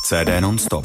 CD non-stop.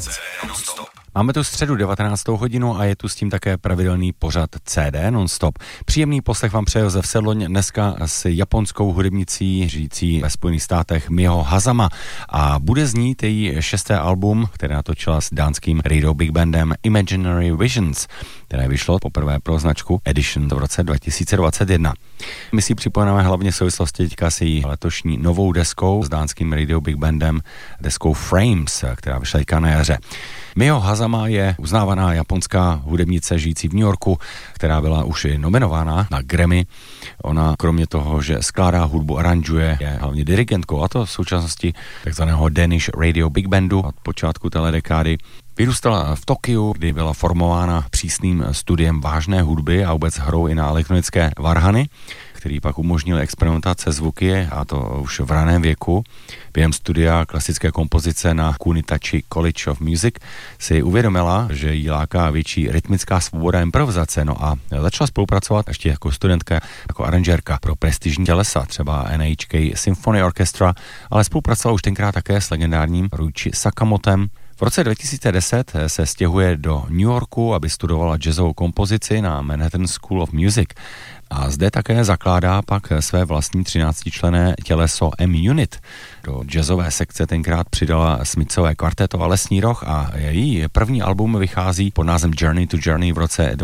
Máme tu středu 19. hodinu a je tu s tím také pravidelný pořad CD non-stop. Příjemný poslech vám přeje Josef Sedloň dneska s japonskou hudebnicí žijící ve Spojených státech Miho Hazama a bude znít její 6. album, které natočila s dánským radio big bandem Imaginary Visions, které vyšlo poprvé pro značku Edition v roce 2021. My si připomeneme hlavně v souvislosti teďka s její letošní novou deskou s dánským radio big bandem, deskou Frames, která vyšla teďka na jaře. Miho Hazama je uznávaná japonská hudebnice žijící v New Yorku, která byla už i nominována na Grammy. Ona kromě toho, že skládá hudbu, aranžuje, je hlavně dirigentkou, a to v současnosti takzvaného Danish Radio Big Bandu od počátku téhle dekády. Vyrůstala v Tokiu, kdy byla formována přísným studiem vážné hudby a vůbec hrou i na elektronické varhany, který pak umožnil experimentovat se zvuky, a to už v raném věku. Během studia klasické kompozice na Kunitachi College of Music si uvědomila, že jí láká větší rytmická svoboda improvizace, no a začala spolupracovat ještě jako studentka, jako aranžérka pro prestižní tělesa, třeba NHK Symphony Orchestra, ale spolupracovala už tenkrát také s legendárním Ryuichi Sakamotem. V roce 2010 se stěhuje do New Yorku, aby studovala jazzovou kompozici na Manhattan School of Music. A zde také zakládá pak své vlastní 13členné těleso M-Unit. Do jazzové sekce tenkrát přidala Smithsové kvarteto a Lesní roh a její první album vychází pod názvem Journey to Journey v roce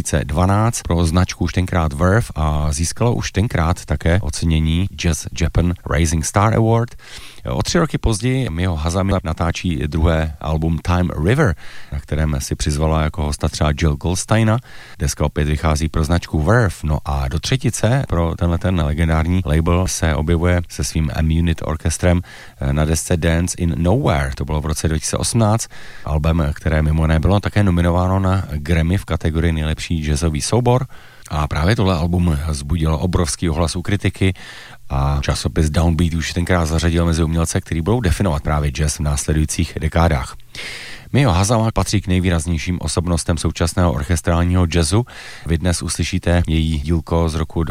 2012 pro značku už tenkrát Verve a získalo už tenkrát také ocenění Jazz Japan Rising Star Award. O 3 roky později Miho Hazama natáčí druhé album Time River, na kterém si přizvala jako hosta třeba Jill Goldsteina. Deska opět vychází pro značku Verve, no a do třetice pro ten legendární label se objevuje se svým M-Unit orchestrem na desce Dance in Nowhere. To bylo v roce 2018, album, které mimo jiné bylo také nominováno na Grammy v kategorii nejlepší jazzový soubor. A právě tohle album vzbudilo obrovský ohlas u kritiky a časopis Downbeat už tenkrát zařadil mezi umělce, který budou definovat právě jazz v následujících dekádách. Miho Hazama patří k nejvýraznějším osobnostem současného orchestrálního jazzu. Vy dnes uslyšíte její dílko z roku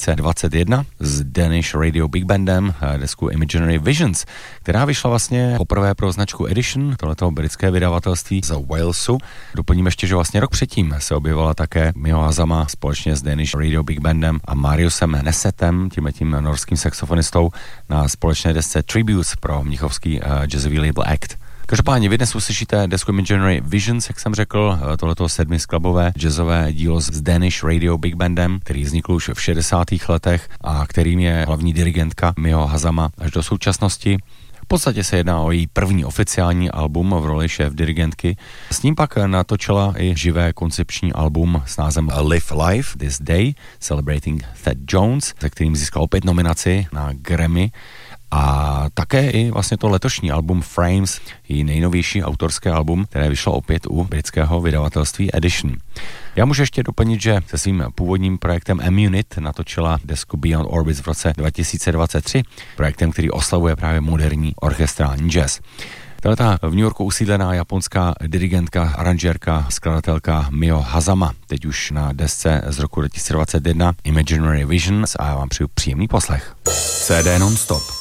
2021 s Danish Radio Big Bandem, desku Imaginary Visions, která vyšla vlastně poprvé pro značku Edition, tohleto britské vydavatelství z Walesu. Doplním ještě, že vlastně rok předtím se objevila také Miho Hazama společně s Danish Radio Big Bandem a Mariusem Nesetem, tímhletím norským saxofonistou, na společné desce Tributes pro mnichovský jazzový label Act. Každopádně vy dnes uslyšíte desku Imaginary Visions, jak jsem řekl, tohleto 7skladbové jazzové dílo s Danish Radio Big Bandem, který vznikl už v 60. letech a kterým je hlavní dirigentka Miho Hazama až do současnosti. V podstatě se jedná o její první oficiální album v roli šéf dirigentky. S ním pak natočila i živé koncepční album s názvem Live Life This Day, Celebrating Thad Jones, se kterým získal opět nominaci na Grammy. A také i vlastně to letošní album Frames, její nejnovější autorské album, které vyšlo opět u britského vydavatelství Edition. Já můžu ještě doplnit, že se svým původním projektem M-Unit natočila desku Beyond Orbits v roce 2023, projektem, který oslavuje právě moderní orchestrální jazz. Tato v New Yorku usídlená japonská dirigentka, aranžérka, skladatelka Miho Hazama, teď už na desce z roku 2021 Imaginary Visions, a já vám přeju příjemný poslech. CD non-stop.